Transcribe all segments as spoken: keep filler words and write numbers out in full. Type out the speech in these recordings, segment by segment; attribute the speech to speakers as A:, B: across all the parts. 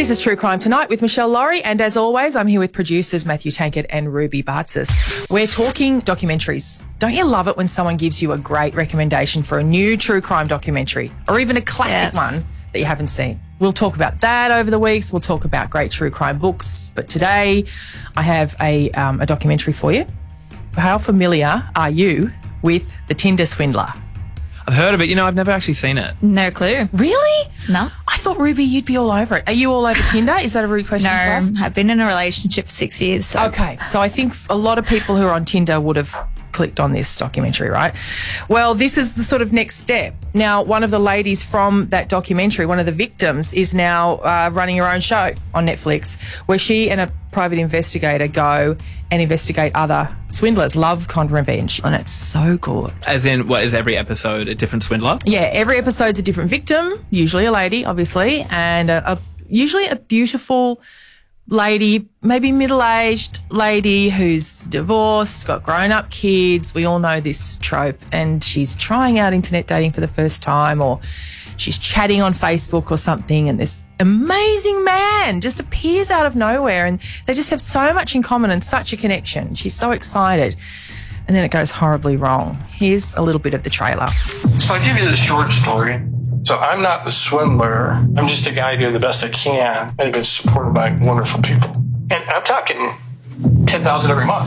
A: This is True Crime Tonight with Michelle Laurie, and as always, I'm here with producers Matthew Tankard and Ruby Bartzis. We're talking documentaries. Don't you love it when someone gives you a great recommendation for a new true crime documentary, or even a classic
B: Yes.
A: one that you haven't seen? We'll talk about that over the weeks. We'll talk about great true crime books. But today, I have a, um, a documentary for you. How familiar are you with The Tinder Swindler?
C: I've heard of it. You know, I've never actually seen it.
B: No clue.
A: Really?
B: No.
A: I thought, Ruby, you'd be all over it. Are you all over Tinder? Is that a rude question
B: No,
A: to ask?
B: I've been in a relationship for six years. So.
A: Okay, so I think a lot of people who are on Tinder would have clicked on this documentary, right? Well, this is the sort of next step. Now, one of the ladies from that documentary, one of the victims, is now uh, running her own show on Netflix, where she and a private investigator go and investigate other swindlers. Love, con, revenge, and it's so good.
C: As in, what, is every episode a different swindler?
A: Yeah, every episode's a different victim, usually a lady, obviously, and a, a, usually a beautiful lady, maybe middle-aged lady who's divorced, got grown-up kids. We all know this trope, and she's trying out internet dating for the first time, or she's chatting on Facebook or something, and this amazing man just appears out of nowhere, and they just have so much in common and such a connection. She's so excited. And then it goes horribly wrong. Here's a little bit of the trailer.
D: So I'll give you the short story. So I'm not the swindler. I'm just a guy doing the best I can, and I've been supported by wonderful people. And I'm talking ten thousand every month.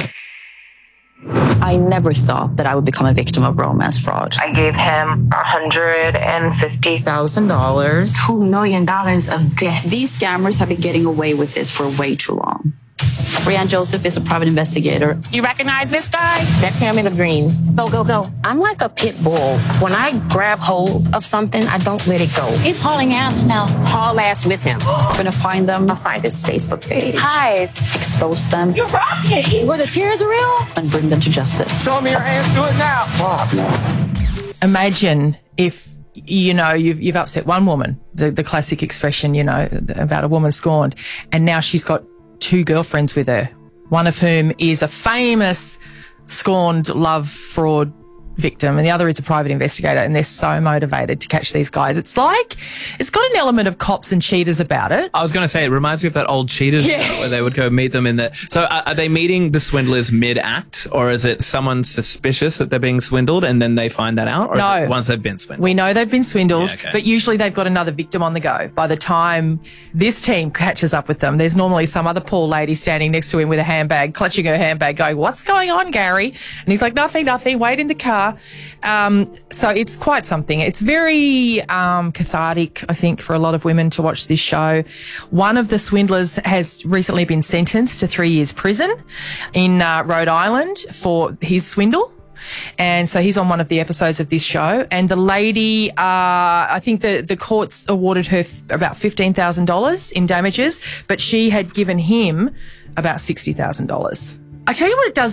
E: I never thought that I would become a victim of romance fraud.
F: I gave him one hundred fifty thousand dollars.
E: Two million dollars of debt. These scammers have been getting away with this for way too long. Brianne Joseph is a private investigator.
F: You recognize this guy? That's him in the green. Go, go, go. I'm like a pit bull. When I grab hold of something, I don't let it go.
E: He's hauling ass now.
F: Haul ass with him.
E: We're gonna find them,
F: I'll find his Facebook page.
E: hide, expose them,
F: You're rocking.
E: where the tears are real, and bring them to justice.
D: Show me your hands, do it now.
A: Imagine if, you know, you've, you've upset one woman, the, the classic expression, you know, about a woman scorned, and now she's got two girlfriends with her, one of whom is a famous scorned love fraud victim, and the other is a private investigator, and they're so motivated to catch these guys. It's like, it's got an element of cops and cheaters about it.
C: I was going to say, it reminds me of that old Cheaters
A: Yeah.
C: show where they would go meet them in the... So are, are they meeting the swindlers mid-act, or is it someone suspicious that they're being swindled and then they find that out? Or
A: No.
C: is it once they've been swindled?
A: We know they've been swindled,
C: Yeah, okay.
A: but usually they've got another victim on the go. By the time this team catches up with them, there's normally some other poor lady standing next to him with a handbag, clutching her handbag, going, "What's going on, Gary?" And he's like, "Nothing, nothing, wait in the car." Um, so it's quite something. It's very um, cathartic, I think, for a lot of women to watch this show. One of the swindlers has recently been sentenced to three years prison in uh, Rhode Island for his swindle. And so he's on one of the episodes of this show. And the lady, uh, I think the, the courts awarded her f- about fifteen thousand dollars in damages, but she had given him about sixty thousand dollars. I tell you what it does